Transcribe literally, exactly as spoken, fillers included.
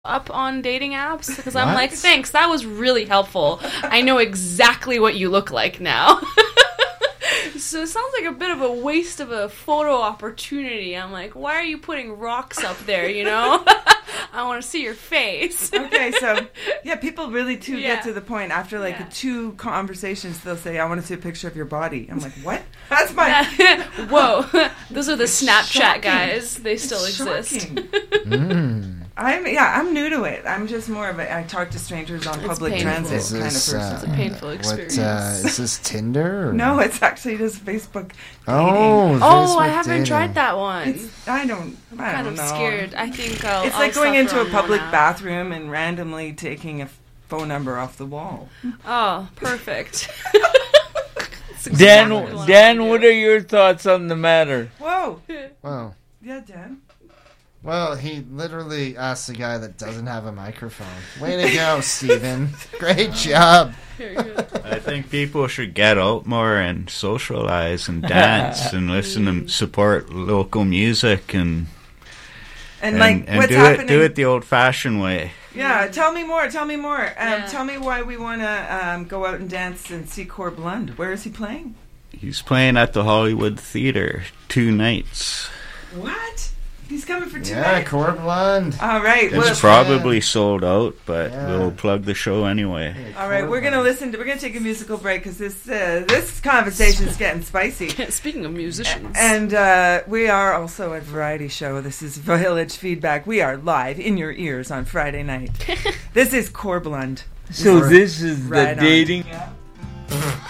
up on dating apps because I'm like, thanks, that was really helpful. I know exactly what you look like now. So it sounds like a bit of a waste of a photo opportunity. I'm like, why are you putting rocks up there, you know? I want to see your face. Okay, so, yeah, people really do Yeah. get to the point. After, like, Yeah. two conversations, they'll say, I want to see a picture of your body. I'm like, what? That's my... Whoa. Those are the Snapchat shocking. guys. They still It's exist. shocking. Mm. I'm yeah, I'm new to it. I'm just more of a I talk to strangers on It's public painful. transit Is kind of this, person. uh, It's a painful experience. What, uh, is this Tinder? Or? No, it's actually just Facebook dating. Oh, Oh, I Facebook haven't dating. tried that one. It's, I don't I'm I kind don't of know. scared. I think I'll It's I'll like going suffer into a on public one app. bathroom and randomly taking a phone number off the wall. Oh, perfect. That's Dan, exactly what I Dan, wanna what do. are your thoughts on the matter? Whoa. Wow. Yeah, Dan. Well, he literally asked the guy that doesn't have a microphone. Way to go, Steven. Great job. Very good. I think people should get out more and socialize and dance and listen and support local music and And, and, like and what's do happening? it do it the old-fashioned way. Yeah, tell me more. Tell me more. Um, Yeah. Tell me why we want to um, go out and dance and see Corb Lund. Where is he playing? He's playing at the Hollywood Theatre two nights. What? He's coming for two Yeah, nights. Corb Lund. All right. It's Well, probably sold out, but Yeah. we'll plug the show anyway. all right. We're gonna listen. To, we're gonna take a musical break because this uh, this conversation is getting spicy. Speaking of musicians. And uh, we are also a variety show. This is Village Feedback. We are live in your ears on Friday night. This is Corb Lund. So this is Right the on. dating